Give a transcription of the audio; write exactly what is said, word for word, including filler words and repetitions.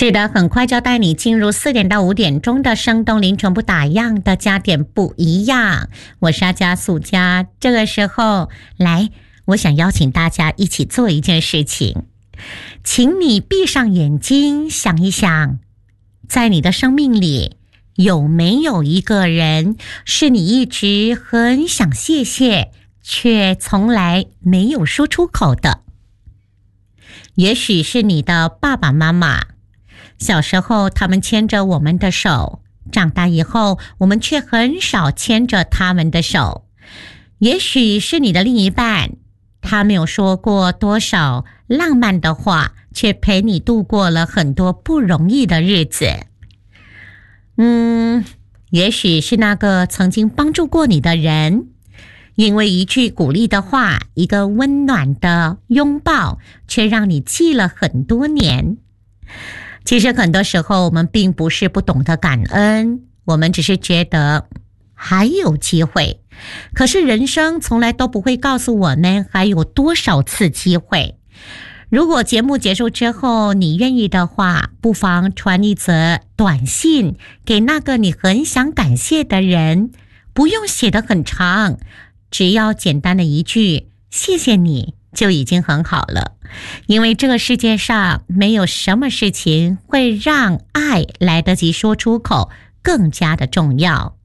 是的，很快就带你进入四点到五点钟的生动灵全部打样的加点不一样。我是阿加素佳，这个时候来，我想邀请大家一起做一件事情，请你闭上眼睛，想一想，在你的生命里有没有一个人是你一直很想谢谢，却从来没有说出口的？也许是你的爸爸妈妈，小时候他们牵着我们的手，长大以后我们却很少牵着他们的手。也许是你的另一半，他没有说过多少浪漫的话，却陪你度过了很多不容易的日子。嗯，也许是那个曾经帮助过你的人，因为一句鼓励的话，一个温暖的拥抱，却让你记了很多年。其实很多时候我们并不是不懂得感恩，我们只是觉得还有机会，可是人生从来都不会告诉我们还有多少次机会。如果节目结束之后你愿意的话，不妨传一则短信给那个你很想感谢的人，不用写得很长，只要简单的一句谢谢你就已经很好了。因为这个世界上没有什么事情会让爱来得及说出口更加的重要。